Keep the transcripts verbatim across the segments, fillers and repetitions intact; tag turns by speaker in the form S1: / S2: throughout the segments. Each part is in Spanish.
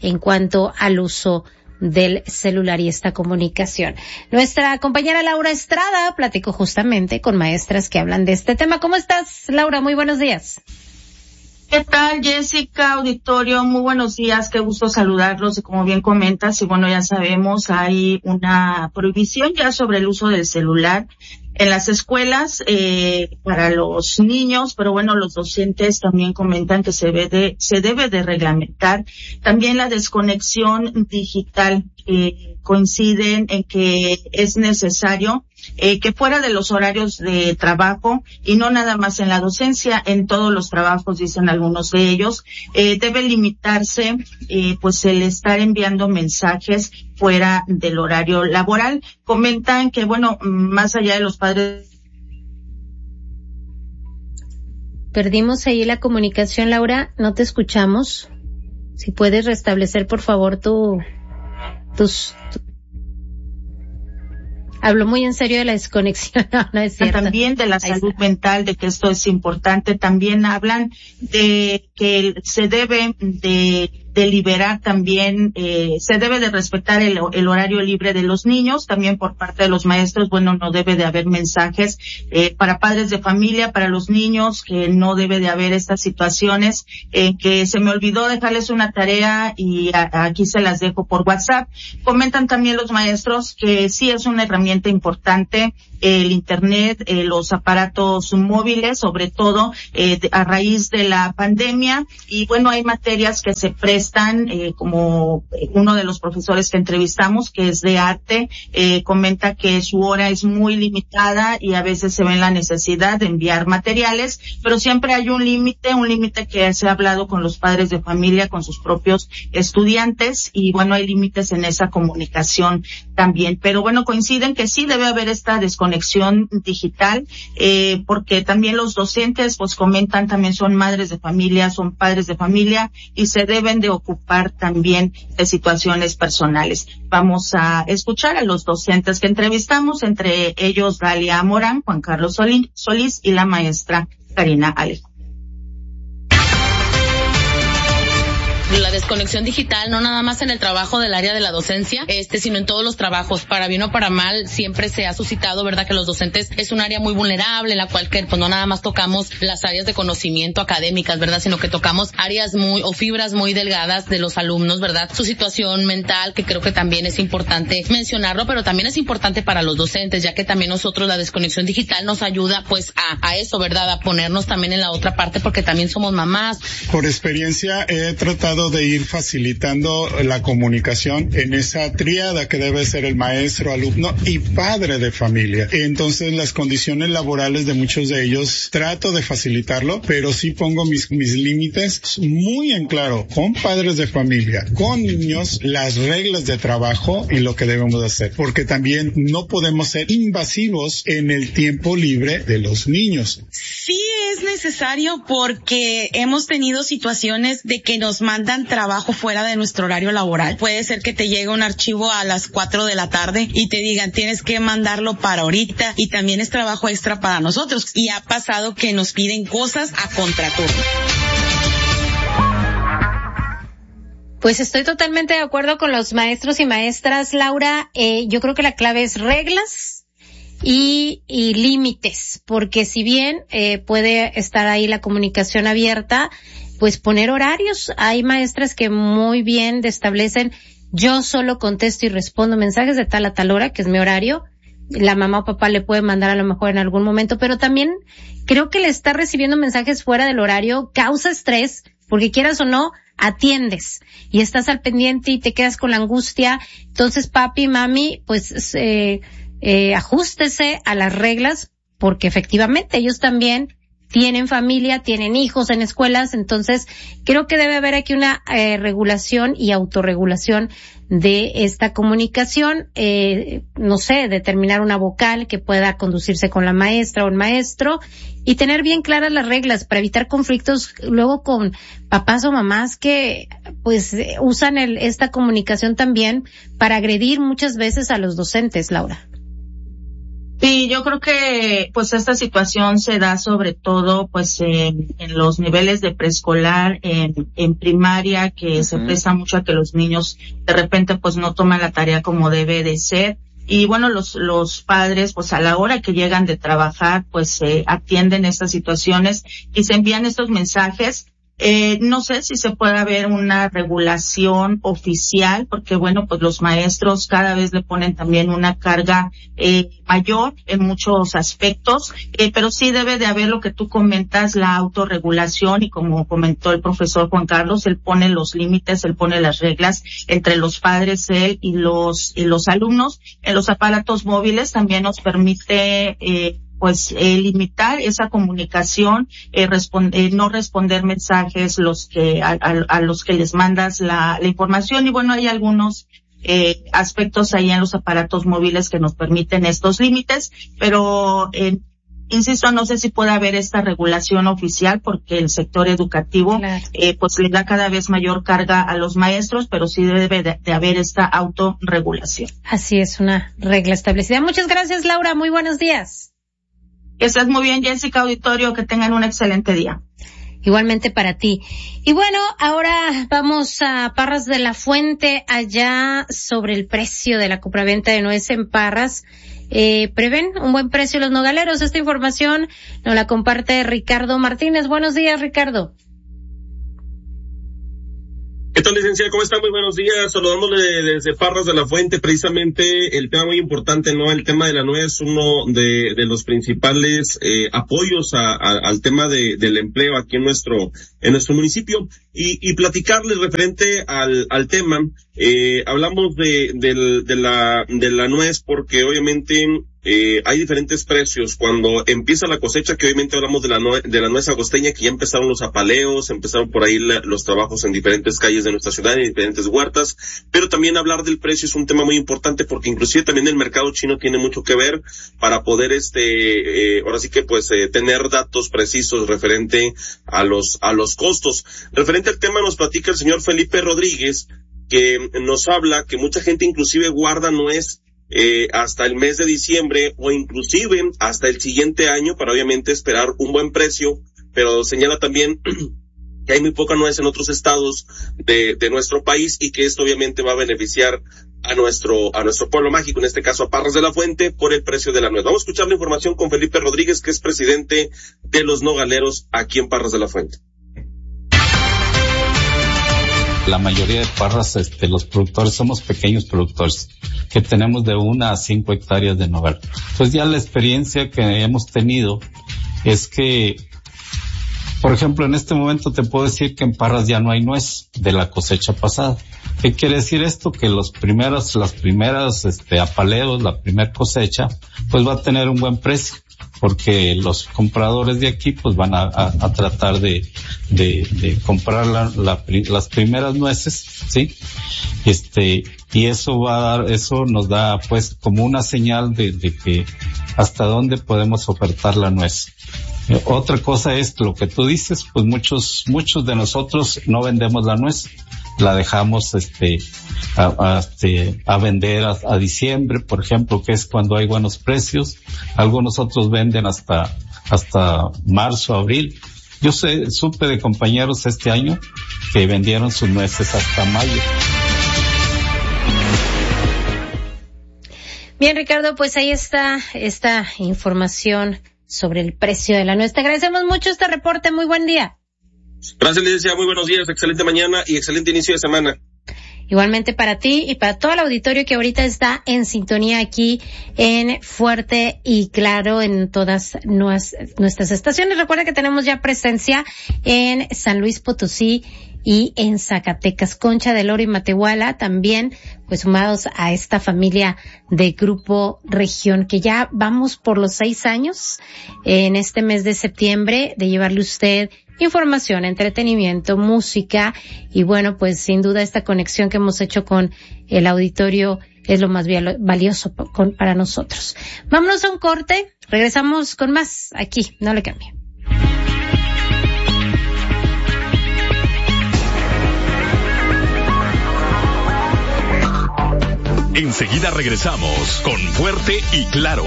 S1: en cuanto al uso del celular y esta comunicación. Nuestra compañera Laura Estrada platicó justamente con maestras que hablan de este tema. ¿Cómo estás, Laura? Muy buenos días.
S2: ¿Qué tal, Jessica, auditorio? Muy buenos días, qué gusto saludarlos. Y como bien comentas, y bueno, ya sabemos, hay una prohibición ya sobre el uso del celular en las escuelas eh, para los niños, pero bueno, los docentes también comentan que se debe de, se debe de reglamentar también la desconexión digital. Eh, coinciden en que es necesario eh, que fuera de los horarios de trabajo y no nada más en la docencia, en todos los trabajos, dicen algunos de ellos, eh, debe limitarse eh, pues el estar enviando mensajes fuera del horario laboral. Comentan que bueno, más allá de los padres.
S1: Perdimos ahí la comunicación, Laura, no te escuchamos. Si puedes restablecer, por favor, tu, tus, tu... Hablo muy en serio de la desconexión, no, no es cierto.
S2: También de la salud mental, de que esto es importante. También hablan de que se debe de de liberar también, eh, se debe de respetar el, el horario libre de los niños, también por parte de los maestros. Bueno, no debe de haber mensajes eh, para padres de familia, para los niños, que no debe de haber estas situaciones, eh, que se me olvidó dejarles una tarea y a, aquí se las dejo por WhatsApp. Comentan también los maestros que sí es una herramienta importante, el internet, eh, los aparatos móviles, sobre todo eh, a raíz de la pandemia, y bueno, hay materias que se prestan están, eh, como uno de los profesores que entrevistamos, que es de arte, eh, comenta que su hora es muy limitada y a veces se ve en la necesidad de enviar materiales, pero siempre hay un límite, un límite que se ha hablado con los padres de familia, con sus propios estudiantes, y bueno, hay límites en esa comunicación también. Pero bueno, coinciden que sí debe haber esta desconexión digital, eh, porque también los docentes, pues comentan, también son madres de familia, son padres de familia, y se deben de ocupar también de situaciones personales. Vamos a escuchar a los docentes que entrevistamos, entre ellos Dalia Morán, Juan Carlos Solís y la maestra Karina Alejo.
S3: La desconexión digital, no nada más en el trabajo del área de la docencia, este, sino en todos los trabajos, para bien o para mal, siempre se ha suscitado, verdad, que los docentes es un área muy vulnerable, en la cual que, pues no nada más tocamos las áreas de conocimiento académicas, verdad, sino que tocamos áreas muy, o fibras muy delgadas de los alumnos, verdad, su situación mental, que creo que también es importante mencionarlo, pero también es importante para los docentes, ya que también nosotros la desconexión digital nos ayuda, pues, a, a eso, verdad, a ponernos también en la otra parte, porque también somos mamás.
S4: Por experiencia he tratado de ir facilitando la comunicación en esa tríada que debe ser el maestro, alumno y padre de familia. Entonces las condiciones laborales de muchos de ellos trato de facilitarlo, pero sí pongo mis, mis límites muy en claro con padres de familia, con niños, las reglas de trabajo y lo que debemos hacer, porque también no podemos ser invasivos en el tiempo libre de los niños.
S5: Sí es necesario, porque hemos tenido situaciones de que nos mandan trabajo fuera de nuestro horario laboral. Puede ser que te llegue un archivo a las cuatro de la tarde y te digan tienes que mandarlo para ahorita, y también es trabajo extra para nosotros, y ha pasado que nos piden cosas a contraturno.
S1: Pues estoy totalmente de acuerdo con los maestros y maestras, Laura. Eh, yo creo que la clave es reglas y, y límites, porque si bien eh, puede estar ahí la comunicación abierta, pues poner horarios. Hay maestras que muy bien establecen, yo solo contesto y respondo mensajes de tal a tal hora, que es mi horario. La mamá o papá le puede mandar a lo mejor en algún momento, pero también creo que le está recibiendo mensajes fuera del horario causa estrés, porque quieras o no, atiendes y estás al pendiente y te quedas con la angustia. Entonces, papi, mami, pues eh, eh, ajústese a las reglas, porque efectivamente ellos también tienen familia, tienen hijos en escuelas. Entonces creo que debe haber aquí una eh, regulación y autorregulación de esta comunicación, eh, no sé, determinar una vocal que pueda conducirse con la maestra o el maestro, y tener bien claras las reglas para evitar conflictos luego con papás o mamás que pues usan el, esta comunicación también para agredir muchas veces a los docentes, Laura.
S2: Sí, yo creo que pues esta situación se da sobre todo pues en, en los niveles de preescolar, en, en primaria, que uh-huh. se presta mucho a que los niños de repente pues no toman la tarea como debe de ser. Y bueno, los, los padres, pues a la hora que llegan de trabajar, pues eh, atienden estas situaciones y se envían estos mensajes. Eh, no sé si se puede haber una regulación oficial, porque bueno, pues los maestros cada vez le ponen también una carga eh, mayor en muchos aspectos, eh, pero sí debe de haber lo que tú comentas, la autorregulación, y como comentó el profesor Juan Carlos, él pone los límites, él pone las reglas entre los padres, él y los, y los alumnos. En los aparatos móviles también nos permite eh, pues eh, limitar esa comunicación, eh, respond, eh, no responder mensajes los que a, a, a los que les mandas la, la información. Y bueno, hay algunos eh, aspectos ahí en los aparatos móviles que nos permiten estos límites, pero eh, insisto, no sé si puede haber esta regulación oficial, porque el sector educativo claro. eh, pues le da cada vez mayor carga a los maestros, pero sí debe de, de haber esta autorregulación.
S1: Así es, una regla establecida. Muchas gracias, Laura. Muy buenos días.
S2: Que estés muy bien, Jessica, auditorio, que tengan un excelente día.
S1: Igualmente para ti. Y bueno, ahora vamos a Parras de la Fuente, allá sobre el precio de la compraventa de nuez en Parras. Eh, prevén un buen precio los nogaleros. Esta información nos la comparte Ricardo Martínez. Buenos días, Ricardo.
S6: ¿Qué tal, licenciada? ¿Cómo está? Muy buenos días. Saludándole desde Parras de la Fuente. Precisamente el tema muy importante, ¿no? El tema de la nuez, uno de, de los principales eh, apoyos a, a, al tema de, del empleo aquí en nuestro, en nuestro municipio. Y, y platicarles referente al, al tema, eh, hablamos de, de, de la, de la nuez porque obviamente, Eh, hay diferentes precios cuando empieza la cosecha, que obviamente hablamos de la nuez, de la nuez agosteña, que ya empezaron los apaleos, empezaron por ahí la, los trabajos en diferentes calles de nuestra ciudad, en diferentes huertas, pero también hablar del precio es un tema muy importante porque inclusive también el mercado chino tiene mucho que ver para poder este, eh, ahora sí que pues eh, tener datos precisos referente a los, a los costos. Referente al tema nos platica el señor Felipe Rodríguez, que nos habla que mucha gente inclusive guarda nuez Eh, hasta el mes de diciembre o inclusive hasta el siguiente año para obviamente esperar un buen precio, pero señala también que hay muy poca nuez en otros estados de, de nuestro país y que esto obviamente va a beneficiar a nuestro, a nuestro pueblo mágico, en este caso a Parras de la Fuente, por el precio de la nuez. Vamos a escuchar la información con Felipe Rodríguez, que es presidente de los nogaleros aquí en Parras de la Fuente.
S7: La mayoría de Parras, este, los productores somos pequeños productores que tenemos de una a cinco hectáreas de nogal. Pues ya la experiencia que hemos tenido es que, por ejemplo, en este momento te puedo decir que en Parras ya no hay nuez de la cosecha pasada. ¿Qué quiere decir esto? Que los primeros, las primeras, este, apaleos, la primera cosecha, pues va a tener un buen precio, porque los compradores de aquí pues van a, a, a tratar de, de, de comprar la, la, las primeras nueces, ¿sí? Este, y eso va a dar, eso nos da pues como una señal de, de que hasta dónde podemos ofertar la nuez. Eh, otra cosa es lo que tú dices, pues muchos, muchos de nosotros no vendemos la nuez, la dejamos este a, a, este, a vender a, a diciembre, por ejemplo, que es cuando hay buenos precios. Algunos otros venden hasta hasta marzo, abril. Yo sé, supe de compañeros este año que vendieron sus nueces hasta mayo.
S1: Bien, Ricardo, pues ahí está esta información sobre el precio de la nuez. Te agradecemos mucho este reporte. Muy buen día.
S6: Gracias, licenciada. Muy buenos días. Excelente mañana y excelente inicio de semana.
S1: Igualmente para ti y para todo el auditorio que ahorita está en sintonía aquí en Fuerte y Claro en todas nuestras estaciones. Recuerda que tenemos ya presencia en San Luis Potosí y en Zacatecas, Concha del Oro y Matehuala, también pues sumados a esta familia de Grupo Región, que ya vamos por los seis años en este mes de septiembre de llevarle usted información, entretenimiento, música y bueno, pues sin duda esta conexión que hemos hecho con el auditorio es lo más valioso para nosotros. Vámonos a un corte, regresamos con más aquí, no le cambie.
S8: Enseguida regresamos con Fuerte y Claro.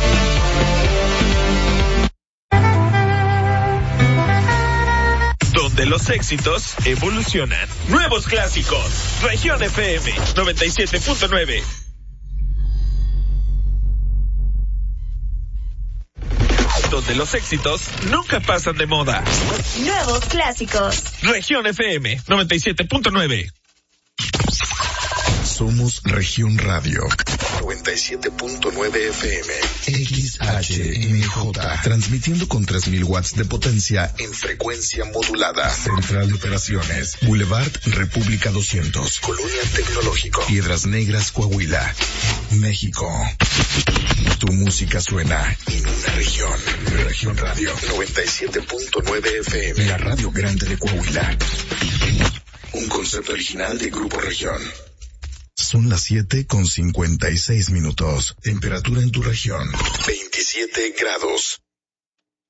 S9: Donde los éxitos evolucionan. Nuevos clásicos. Región F M noventa y siete punto nueve. Donde los éxitos nunca pasan de moda.
S10: Nuevos clásicos.
S9: Región F M noventa y siete punto nueve.
S11: Somos Región Radio noventa y siete punto nueve F M X H M J, transmitiendo con tres mil watts de potencia en frecuencia modulada. Central de Operaciones, Boulevard República doscientos, Colonia Tecnológico, Piedras Negras, Coahuila, México. Tu música suena en una región. Región Radio noventa y siete punto nueve F M, la radio grande de Coahuila. Un concepto original de Grupo Región. Son las siete con cincuenta y seis minutos. Temperatura en tu región, veintisiete grados.